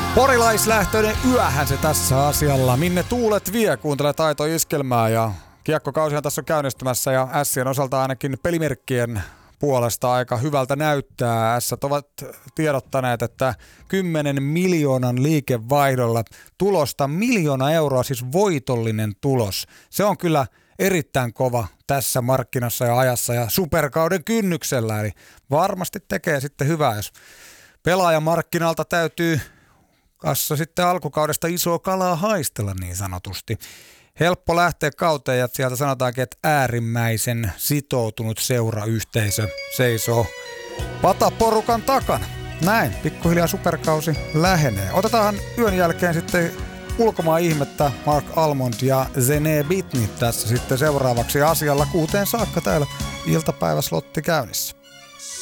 Porilaislähtöinen yöhän se tässä asialla. Minne tuulet vie, kuuntelee Taito Iskelmää ja kiekkokausihan tässä on käynnistymässä ja Sien osalta ainakin pelimerkkien puolesta aika hyvältä näyttää. Ässät ovat tiedottaneet, että 10 miljoonan liikevaihdolla tulosta 1 miljoona euroa, siis voitollinen tulos. Se on kyllä erittäin kova tässä markkinassa ja ajassa ja superkauden kynnyksellä. Eli varmasti tekee sitten hyvää, jos pelaajamarkkinalta täytyy kassa sitten alkukaudesta isoa kalaa haistella niin sanotusti. Helppo lähteä kauteen ja sieltä sanotaankin, että äärimmäisen sitoutunut seurayhteisö seisoo pataporukan takana. Näin, pikkuhiljaa superkausi lähenee. Otetaan yön jälkeen sitten ulkomaan ihmettä Mark Almond ja Zene Bitni tässä sitten seuraavaksi asialla 6 saakka täällä iltapäiväslotti käynnissä.